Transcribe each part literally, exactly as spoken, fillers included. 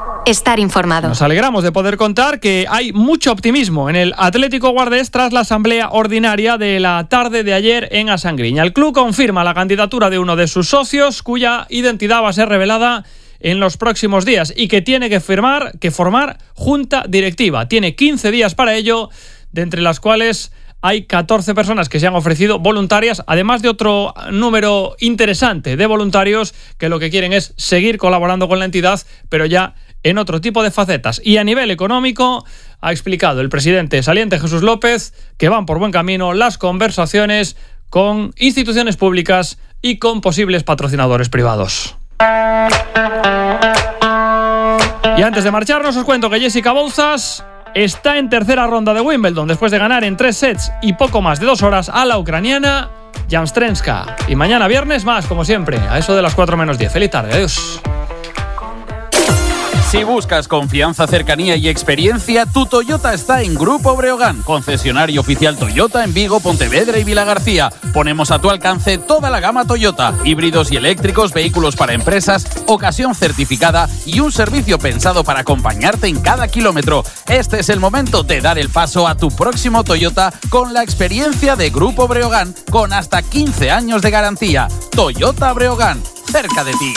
estar informado. Nos alegramos de poder contar que hay mucho optimismo en el Atlético Guardés tras la asamblea ordinaria de la tarde de ayer en Asangriña. El club confirma la candidatura de uno de sus socios, cuya identidad va a ser revelada en los próximos días y que tiene que firmar, que formar junta directiva. Tiene quince días para ello, de entre las cuales hay catorce personas que se han ofrecido voluntarias, además de otro número interesante de voluntarios que lo que quieren es seguir colaborando con la entidad, pero ya en otro tipo de facetas. Y a nivel económico, ha explicado el presidente saliente Jesús López que van por buen camino las conversaciones con instituciones públicas y con posibles patrocinadores privados. Y antes de marcharnos os cuento que Jessica Bouzas está en tercera ronda de Wimbledon después de ganar en tres sets y poco más de dos horas a la ucraniana Jamstrenska. Y mañana viernes más, como siempre, a eso de las cuatro menos diez. Feliz tarde, adiós. Si buscas confianza, cercanía y experiencia, tu Toyota está en Grupo Breogán, concesionario oficial Toyota en Vigo, Pontevedra y Vilagarcía. Ponemos a tu alcance toda la gama Toyota, híbridos y eléctricos, vehículos para empresas, ocasión certificada y un servicio pensado para acompañarte en cada kilómetro. Este es el momento de dar el paso a tu próximo Toyota con la experiencia de Grupo Breogán, con hasta quince años de garantía. Toyota Breogán, cerca de ti.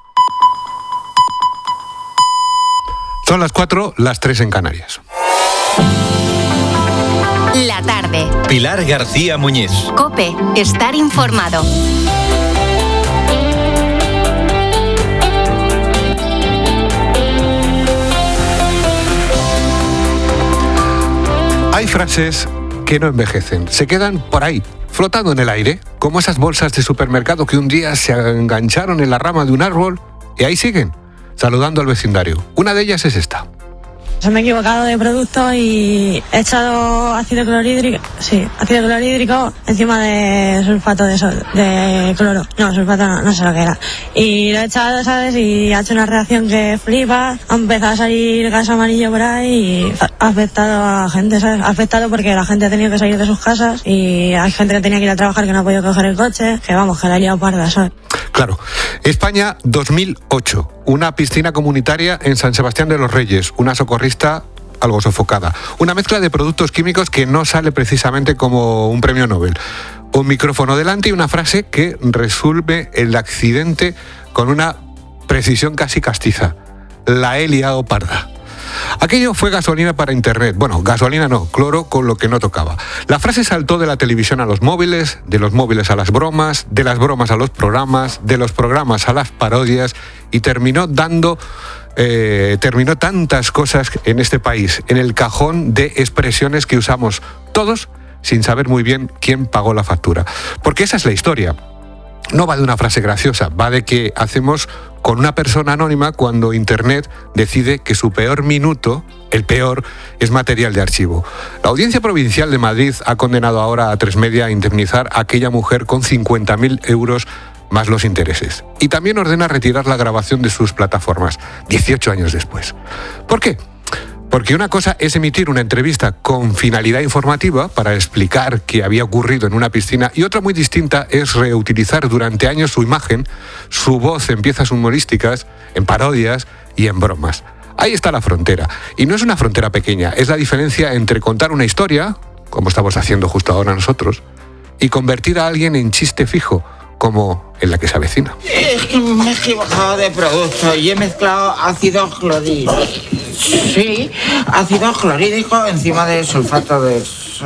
Son las cuatro, las tres en Canarias. La tarde. Pilar García Muñiz. COPE, estar informado. Hay frases que no envejecen, se quedan por ahí, flotando en el aire, como esas bolsas de supermercado que un día se engancharon en la rama de un árbol y ahí siguen, saludando al vecindario. Una de ellas es esta. Se me he equivocado de producto y he echado ácido clorhídrico, sí, ácido clorhídrico encima de sulfato de, sol, de cloro. No, sulfato no, no sé lo que era. Y lo he echado, ¿sabes? Y ha hecho una reacción que flipa. Ha empezado a salir gas amarillo por ahí y ha afectado a la gente, ¿sabes? Ha afectado porque la gente ha tenido que salir de sus casas y hay gente que tenía que ir a trabajar que no ha podido coger el coche. Que vamos, que la ha liado parda, ¿sabes? Claro. España dos mil ocho. Una piscina comunitaria en San Sebastián de los Reyes. Una socorrista algo sofocada. Una mezcla de productos químicos que no sale precisamente como un premio Nobel. Un micrófono delante y una frase que resuelve el accidente con una precisión casi castiza. La he liado parda. Aquello fue gasolina para internet. Bueno, gasolina no, cloro con lo que no tocaba. La frase saltó de la televisión a los móviles, de los móviles a las bromas, de las bromas a los programas, de los programas a las parodias y terminó dando... Eh, terminó tantas cosas en este país, en el cajón de expresiones que usamos todos sin saber muy bien quién pagó la factura. Porque esa es la historia. No va de una frase graciosa, va de que hacemos con una persona anónima cuando Internet decide que su peor minuto, el peor, es material de archivo. La Audiencia Provincial de Madrid ha condenado ahora a Tres Media a indemnizar a aquella mujer con cincuenta mil euros más los intereses. Y también ordena retirar la grabación de sus plataformas, dieciocho años después. ¿Por qué? Porque una cosa es emitir una entrevista con finalidad informativa para explicar qué había ocurrido en una piscina y otra muy distinta es reutilizar durante años su imagen, su voz en piezas humorísticas, en parodias y en bromas. Ahí está la frontera. Y no es una frontera pequeña, es la diferencia entre contar una historia, como estamos haciendo justo ahora nosotros, y convertir a alguien en chiste fijo, como en la que se avecina. Es que me he equivocado de producto y he mezclado ácido clorhídrico. Sí, ácido clorhídrico encima de sulfato de,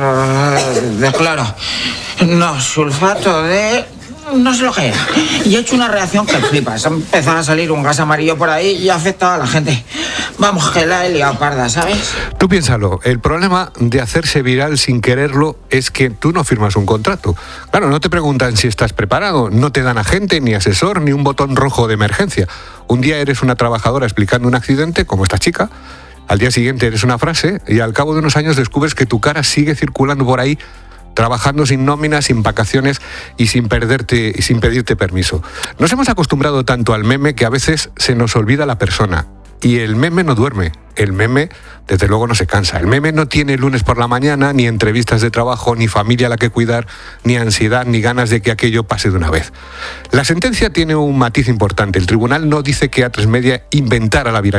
de cloro. No, sulfato de... no sé lo que era. Y he hecho una reacción que flipas. Ha empezado a salir un gas amarillo por ahí y ha afectado a la gente. Vamos, que la he liado parda, ¿sabes? Tú piénsalo, el problema de hacerse viral sin quererlo es que tú no firmas un contrato. Claro, no te preguntan si estás preparado, no te dan agente, ni asesor, ni un botón rojo de emergencia. Un día eres una trabajadora explicando un accidente, como esta chica, al día siguiente eres una frase y al cabo de unos años descubres que tu cara sigue circulando por ahí trabajando sin nómina, sin vacaciones y sin perderte, y sin pedirte permiso. Nos hemos acostumbrado tanto al meme que a veces se nos olvida la persona. Y el meme no duerme. El meme, desde luego, no se cansa. El meme no tiene lunes por la mañana, ni entrevistas de trabajo, ni familia a la que cuidar, ni ansiedad, ni ganas de que aquello pase de una vez. La sentencia tiene un matiz importante. El tribunal no dice que A tres Media inventara la viralidad.